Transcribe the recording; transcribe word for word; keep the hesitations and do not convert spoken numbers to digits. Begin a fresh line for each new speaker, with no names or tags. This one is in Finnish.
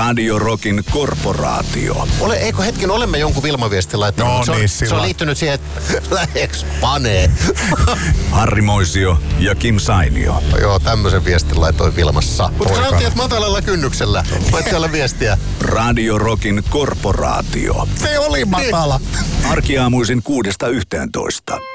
Radio Rockin korporaatio.
Ole, eikö hetken, olemme jonkun Vilma-viestin laittanut,
No
mutta se,
niin,
on, se on
silloin.
liittynyt siihen, että läheks panee.
Harri Moisio ja Kim Sainio.
Joo, tämmöisen viestin laitoin Vilmassa. Mutta
Poika.
sanottiin, että matalalla kynnyksellä. Voit olla viestiä.
Radio Rockin korporaatio.
Se oli matala.
Arkiaamuisin kuudesta yhteentoista.